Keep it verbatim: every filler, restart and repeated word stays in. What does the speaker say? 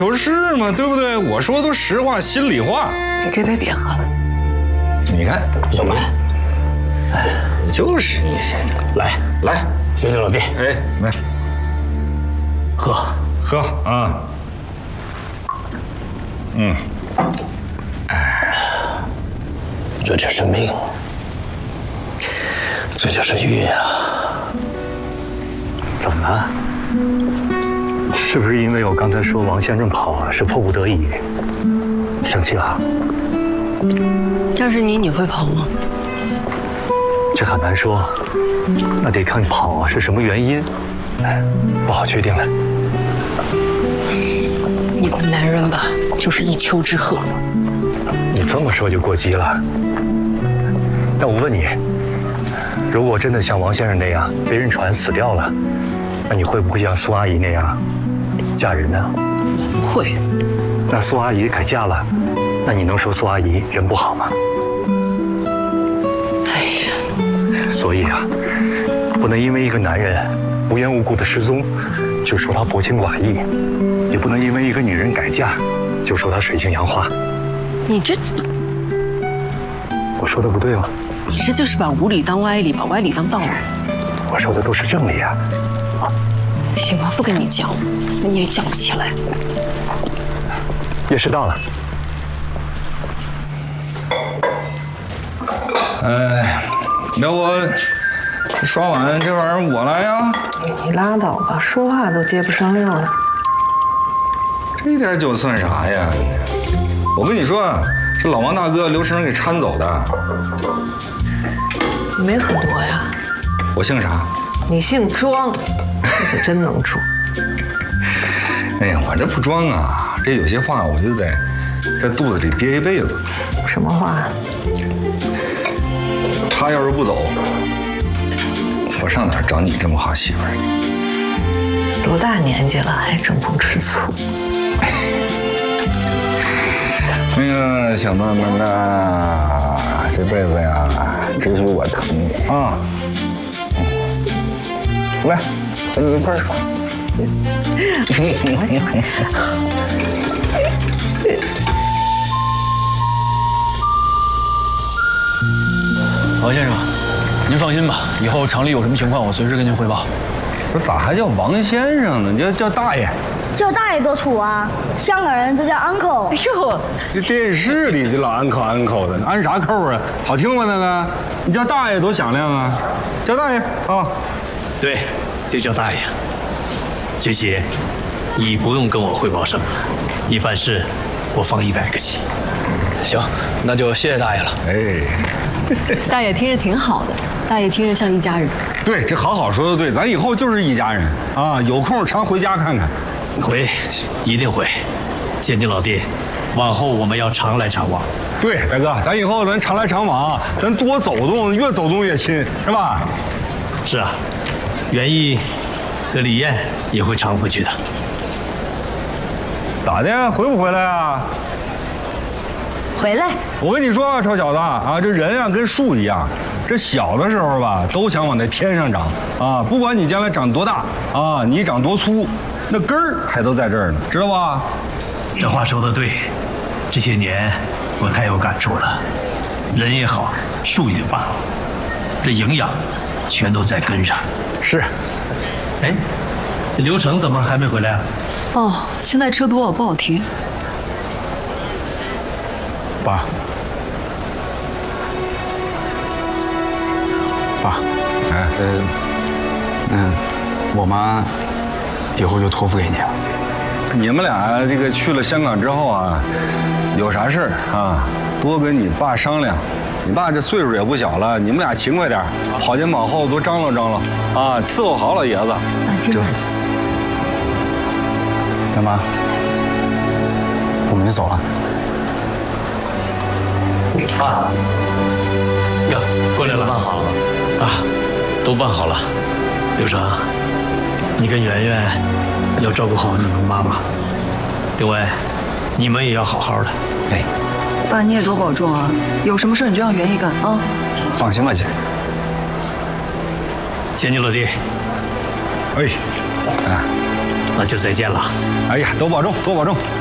不是嘛，对不对？我说的都实话，心里话。 你可别别喝了。 你看， 小白， 哎，就是你先来来， 兄弟老弟， 哎，来喝喝啊。嗯， 哎，这就是命，这就是运啊！ 怎么了？是不是因为我刚才说王先生跑啊是迫不得已，生气了？ 要是你，你会跑吗？ 这很难说，那得看跑是什么原因，哎，不好确定了。 你们男人吧，就是一丘之貉。 你这么说就过激了。但我问你，如果真的像王先生那样被人传死掉了，那你会不会像苏阿姨那样嫁人呢？ 不会。 那苏阿姨改嫁了，那你能说苏阿姨人不好吗？ 哎呀， 所以啊，不能因为一个男人无缘无故的失踪，就说他薄情寡义，也不能因为一个女人改嫁，就说他水性杨花。 你这， 我说的不对吗？ 你这就是把无理当歪理，把歪理当道理。 我说的都是正理啊！ 行吧，不跟你犟，你也犟不起来。 夜市到了。 哎，要不刷碗这玩意儿我来呀？ 你拉倒吧，说话都接不上溜了。 这点酒算啥呀？我跟你说，是老王大哥刘成给搀走的。 没很多呀。 我姓啥？ 你姓庄，这可真能装。 哎呀，我这不装啊，这有些话我就得在肚子里憋一辈子。 什么话？ 他要是不走，我上哪儿找你这么好媳妇儿？ 多大年纪了还争风吃醋？ 那个小妹妹呐，这辈子呀，只许我疼啊！嗯、来，跟你一块儿刷。 行了行了。 王先生，您放心吧，以后厂里有什么情况，我随时跟您汇报。 不是咋还叫王先生呢？叫叫大爷。 叫大爷多土啊！香港人都叫 uncle。 哎呦， 这电视里就老安口安口的，安啥扣啊？好听吗？那个，你叫大爷多响亮啊！叫大爷啊！ 对，就叫大爷。学习，你不用跟我汇报什么，你办事我放一百个心。 行，那就谢谢大爷了。 哎， 大爷听着挺好的，大爷听着像一家人。 对，这好好说的对，咱以后就是一家人啊！有空常回家看看。 回，一定回。建军老弟，往后我们要常来常往。 对，大哥，咱以后咱常来常往，咱多走动，越走动越亲，是吧？ 是啊，袁毅和李艳也会常回去的。 咋的？回不回来啊？ 回来。 我跟你说啊，臭小子啊，这人啊跟树一样，这小的时候吧，都想往那天上长啊，不管你将来长多大啊，你长多粗，那根儿还都在这儿呢，知道吧？ 这话说得对，这些年我太有感触了。人也好，树也罢，这营养全都在根上。 是。 哎，这刘成怎么还没回来啊？ 哦，现在车多不好停。 爸，爸， 哎， 呃，嗯，我妈以后就托付给你了。 你们俩这个去了香港之后啊，有啥事儿啊，多跟你爸商量。你爸这岁数也不小了，你们俩勤快点，跑前跑后多张罗张罗啊，伺候好老爷子。 放心吧。 大妈，我们就走了。 啊，呀，过来了，办好了啊，都办好了。刘成，你跟圆圆要照顾好你们妈妈，另外，你们也要好好的。 哎， 爸，你也多保重啊！有什么事你就让袁毅干啊。 放心吧，姐。 先进老弟。 哎，啊， 那就再见了。 哎呀，多保重，多保重。